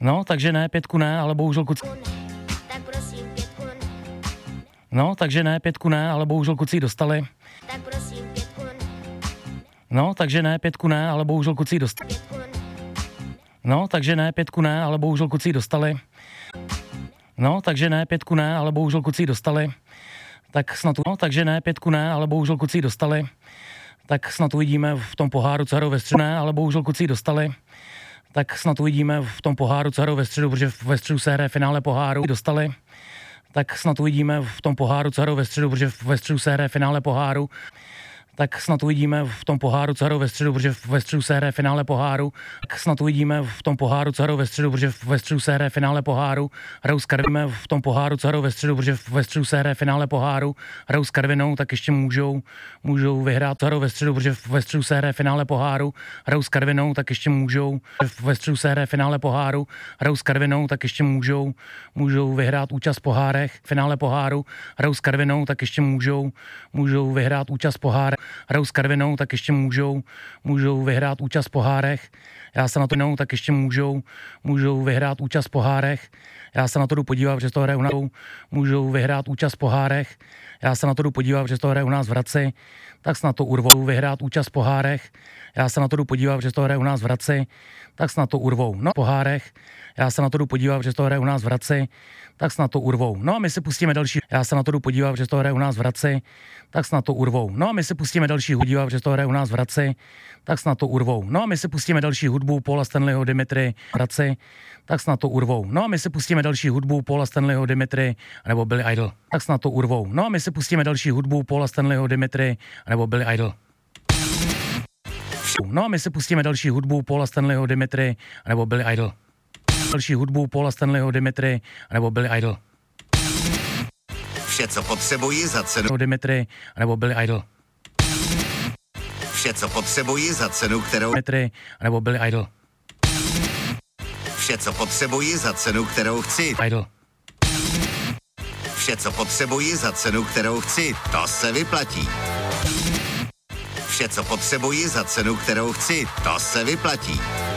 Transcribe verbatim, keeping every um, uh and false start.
No, takže ne, pětku ne, ale bohužel kuci... Tak prosím pětku ne. No, takže ne, pětku ne, ale bohužel kuci dostali. Tak prosím pětku ne. No, takže ne, pětku ne, ale bohužel kuci dostali. Pětku ne. No, takže ne, pětku ne, ale bohužel kuci dostali. No, takže ne, pětku ne, ale bohužel kuci dostali. Tak snad, no, takže ne, pětku ne, ale bohužel kuci dostali. Tak snad uvidíme v tom poháru, co hrajou ve středu, ne, ale bohužel kuci dostali. Tak snad uvidíme v tom poháru, co hrajou ve středu, protože ve středu se hraje finále poháru, dostali. Tak snad uvidíme v tom poháru, co hrajou ve středu, protože ve středu se hraje finále poháru. Tak snad uvidíme v tom poháru, co hrajou ve středu, protože ve středu se hraje finále poháru. Tak snad uvidíme v tom poháru, co hrajou ve středu, protože ve středu se hraje finále poháru. Hrajou s Karvinou v tom poháru, co hrajou ve středu, protože ve středu se hraje finále poháru. Hrajou s Karvinou, tak ještě můžou, můžou vyhrát, co hrajou ve středu, protože ve středu se hraje finále poháru. Hrajou s Karvinou, tak ještě můžou, ve středu se hraje finále poháru. Hrajou s Karvinou, tak ještě můžou, můžou vyhrát účast v pohárech, finále poháru. Hrajou s Karvinou, tak ještě můžou, můžou vyhrát účast v pohárech. Hrajou s Karvinou, tak ještě můžou, můžou vyhrát účast v pohárech. Já se na to jednou, tak ještě můžou, můžou vyhrát účast v pohárech. Já se na to jdu podívat, že to hraje u nás, můžou vyhrát účast v pohárech. Já se na to jdu podívat, že to hraje u nás v Hradci, tak snad to urvou, vyhrát účast v pohárech. Já se na to jdu podívat, že to hraje u nás v Hradci, tak snad to urvou. No, v pohárech. Já se na to jdu podívat, že to hraje u nás v Hradci, tak snad to urvou. No a my si pustíme další. Já se na to jdu podívat, že to hraje u nás v Hradci, tak snad to urvou. No a my si pustíme další podívat, že to hraje u nás v Hradci, tak snad to urvou. No a my si pustíme další hudbu Paula Stanleyho, Dimitri, Hradci, tak snad to urvou. No a my si pustíme další hudbu Paula Stanleyho, Dimitri, nebo Billy Idol, tak snad to urvou. No a my si pustíme další hudbu Paula Stanleyho, Dimitri, nebo Billy Idol. No a my si pustíme další hudbu Paula Stanleyho, Dimitri, nebo Billy Idol. Další hudbu Paula Stanleyho, Dimitri, nebo Billy Idol. Vše, co potřebuji za cenu Dimitri, nebo Billy Idol. Vše, co potřebuji za cenu, kterou Dimitri, nebo Billy Idol. Vše, co potřebuji za cenu, kterou chci. Idol. Vše, co potřebuji za cenu, kterou chci. To se vyplatí. Vše, co potřebuji za cenu, kterou chci. To se vyplatí.